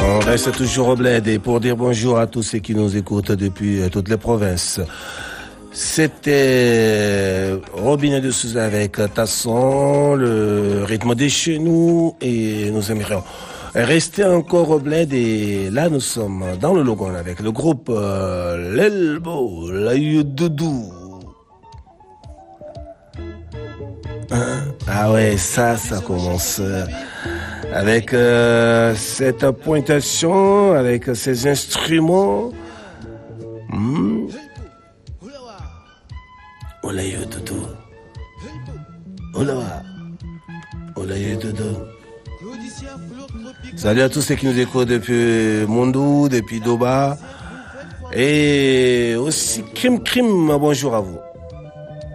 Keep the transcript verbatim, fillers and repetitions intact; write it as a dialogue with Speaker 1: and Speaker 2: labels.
Speaker 1: On reste toujours au bled et pour dire bonjour à tous ceux qui nous écoutent depuis toutes les provinces. C'était Robinet de Souza avec Tasson, le rythme des chez nous, et nous aimerions rester encore au bled. Et là nous sommes dans le Logon avec le groupe euh, l'Elbo, la Doudou. Hein? Ah ouais, ça, ça commence avec euh, cette pointation, avec ces instruments. Hmm. Olaye Doudou. Olawa. Olaye Doudou. Salut à tous ceux qui nous écoutent depuis Mondou, depuis Doba. Et aussi Crime Crime, bonjour à vous.